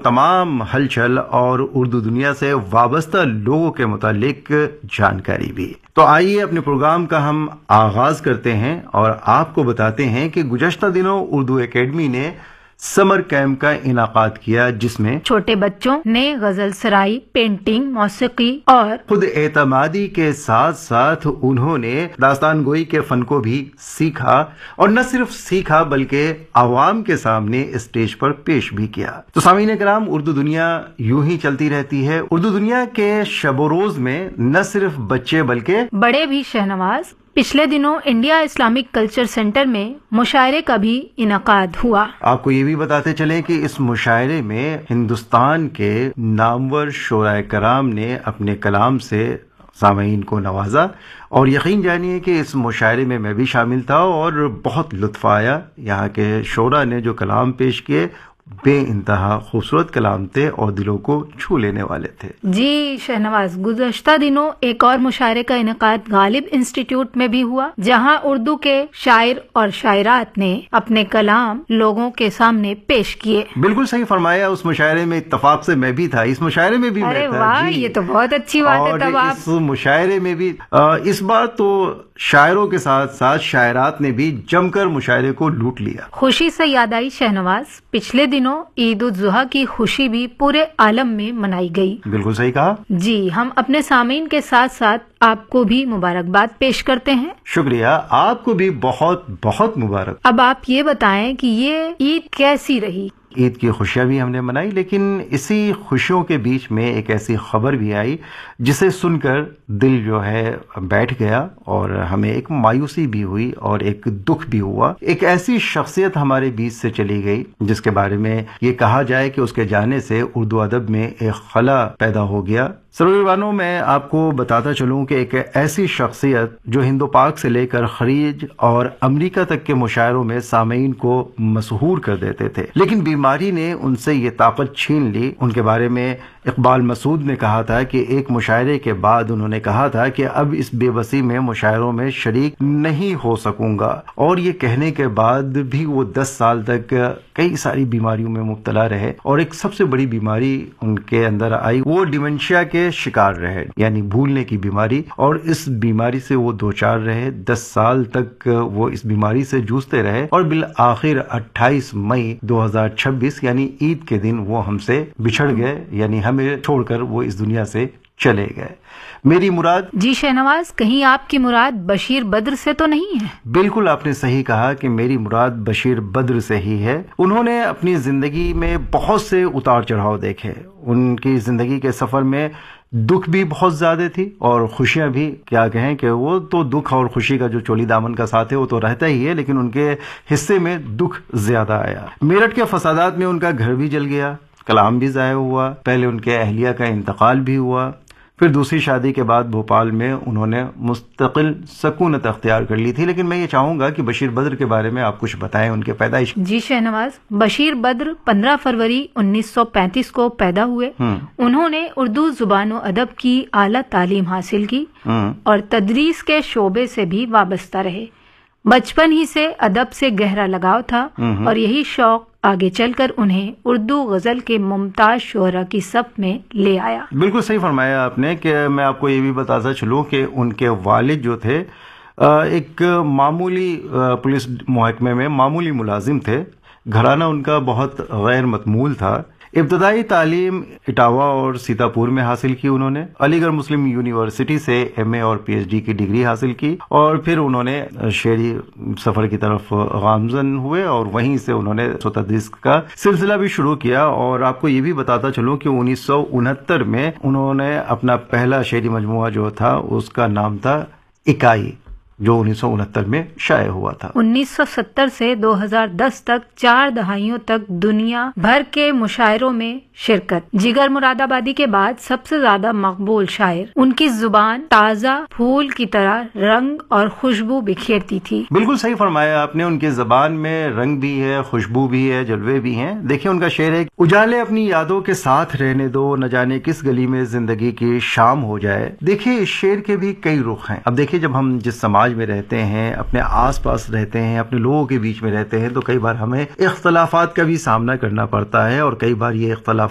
तमाम हलचल और उर्दू दुनिया से वाबस्ता लोगों के मुतालिक जानकारी भी। तो आइए अपने प्रोग्राम का हम आगाज करते हैं और आपको बताते हैं कि गुज़श्ता दिनों उर्दू एकेडमी ने समर कैंप का इनाकाद किया, जिसमें छोटे बच्चों ने गजल सराई, पेंटिंग, मौसीकी और खुद एतमादी के साथ साथ उन्होंने दास्तान गोई के फन को भी सीखा, और न सिर्फ सीखा बल्कि आवाम के सामने स्टेज पर पेश भी किया। तो सामीन कराम, उर्दू दुनिया यूं ही चलती रहती है। उर्दू दुनिया के शब रोज में न सिर्फ बच्चे बल्कि बड़े भी शहनवाज। पिछले दिनों इंडिया इस्लामिक कल्चर सेंटर में मुशायरे का भी इनाकाद हुआ। आपको ये भी बताते चले कि इस मुशायरे में हिंदुस्तान के नामवर शोराए कराम ने अपने कलाम से सामीन को नवाजा, और यकीन जानिए कि इस मुशायरे में मैं भी शामिल था और बहुत लुत्फ आया। यहाँ के शोरा ने जो कलाम पेश किए बे इंतहा खूबसूरत कलाम थे और दिलों को छू लेने वाले थे। जी शहनवाज, गुज़श्ता दिनों एक और मुशायरे का इनेकाद गालिब इंस्टीट्यूट में भी हुआ, जहां उर्दू के शायर और शायरात ने अपने कलाम लोगों के सामने पेश किए। बिल्कुल सही फरमाया। उस मुशायरे में इत्तफाक से मैं भी था, इस मुशायरे में भी मैं था। वाह, ये तो बहुत अच्छी बात है। तब आप इस मुशायरे में भी इस बार तो शायरों के साथ साथ शायरात ने भी जमकर मुशायरे को लूट लिया। खुशी से याद आई शहनवाज, पिछले दिनों ईद उल जुहा की खुशी भी पूरे आलम में मनाई गई। बिल्कुल सही कहा जी। हम अपने सामीन के साथ साथ आपको भी मुबारकबाद पेश करते हैं। शुक्रिया, आपको भी बहुत बहुत मुबारक। अब आप ये बताएं कि ये ईद कैसी रही। ईद की खुशियां भी हमने मनाई, लेकिन इसी खुशियों के बीच में एक ऐसी खबर भी आई जिसे सुनकर दिल जो है बैठ गया, और हमें एक मायूसी भी हुई और एक दुख भी हुआ। एक ऐसी शख्सियत हमारे बीच से चली गई जिसके बारे में ये कहा जाए कि उसके जाने से उर्दू अदब में एक खला पैदा हो गया। सरोजवानों, मैं आपको बताता चलूं कि एक ऐसी शख्सियत जो हिंदो पाक से लेकर खलीज और अमेरिका तक के मुशायरों में सामीन को मशहूर कर देते थे, लेकिन बीमारी ने उनसे ये ताकत छीन ली। उनके बारे में इकबाल मसूद ने कहा था कि एक मुशायरे के बाद उन्होंने कहा था कि अब इस बेबसी में मुशायरों में शरीक नहीं हो सकूंगा, और ये कहने के बाद भी वो 10 साल तक कई सारी बीमारियों में मुब्तला रहे, और एक सबसे बड़ी बीमारी उनके अंदर आई, वो डिमेंशिया के शिकार रहे, यानी भूलने की बीमारी, और इस बीमारी से वो दो चार रहे। 10 साल तक वो इस बीमारी से जूझते रहे, और बिल आखिर 28 मई 2026 यानी ईद के दिन वो हमसे बिछड़ गए, यानी हमें छोड़कर वो इस दुनिया से चले गए। मेरी मुराद जी शहनवाज, कहीं आपकी मुराद बशीर बद्र से तो नहीं है? बिल्कुल आपने सही कहा कि मेरी मुराद बशीर बद्र से ही है। उन्होंने अपनी जिंदगी में बहुत से उतार चढ़ाव देखे। उनकी जिंदगी के सफर में दुख भी बहुत ज्यादा थी और खुशियां भी। क्या कहें कि वो तो दुख और खुशी का जो चोली दामन का साथ है वो तो रहता ही है, लेकिन उनके हिस्से में दुख ज्यादा आया। मेरठ के फसादात में उनका घर भी जल गया, कलाम भी ज़ाया हुआ। पहले उनके अहलिया का इंतकाल भी हुआ, फिर दूसरी शादी के बाद भोपाल में उन्होंने मुस्तकिल सकूनत अख्तियार कर ली थी। लेकिन मैं ये चाहूंगा कि बशीर बद्र के बारे में आप कुछ बताएं, उनके पैदाइश। जी शहनवाज, बशीर बद्र 15 फरवरी 1935 को पैदा हुए। उन्होंने उर्दू जुबान व अदब की आला तालीम हासिल की और तदरीस के शोबे से भी वाबस्ता रहे। बचपन ही से अदब से गहरा लगाव था और यही शौक आगे चलकर उन्हें उर्दू गजल के मुमताज शोहरा की सफ में ले आया। बिल्कुल सही फरमाया आपने कि मैं आपको ये भी बताता चलूं कि उनके वालिद जो थे एक मामूली पुलिस महकमे में मामूली मुलाजिम थे। घराना उनका बहुत गैर मतमूल था। इब्तदाई तालीम इटावा और सीतापुर में हासिल की उन्होंने। अलीगढ़ मुस्लिम यूनिवर्सिटी से एमए और पीएचडी की डिग्री हासिल की और फिर उन्होंने शेरी सफर की तरफ गामजन हुए और वहीं से उन्होंने तदरीस का सिलसिला भी शुरू किया। और आपको ये भी बताता चलूं कि 1969 में उन्होंने अपना पहला शेरी मजमुआ जो था उसका नाम था इकाई, जो 1969 में शाये हुआ था। 1970 से 2010 तक 4 दहाइयों तक दुनिया भर के मुशायरों में शिरकत। जिगर मुरादाबादी के बाद सबसे ज्यादा मकबूल शायर। उनकी जुबान ताजा फूल की तरह रंग और खुशबू बिखेरती थी। बिल्कुल सही फरमाया आपने। उनकी जबान में रंग भी है, खुशबू भी है, जलवे भी हैं। देखिए उनका शेर है, उजाले अपनी यादों के साथ रहने दो, न जाने किस गली में जिंदगी की शाम हो जाए। देखिए इस शेर के भी कई रुख हैं। अब देखिए जब हम जिस समाज में रहते हैं, अपने आस पास रहते हैं, अपने लोगों के बीच में रहते हैं, तो कई बार हमें इख्तलाफात का भी सामना करना पड़ता है और कई बार ये इख्तलाफ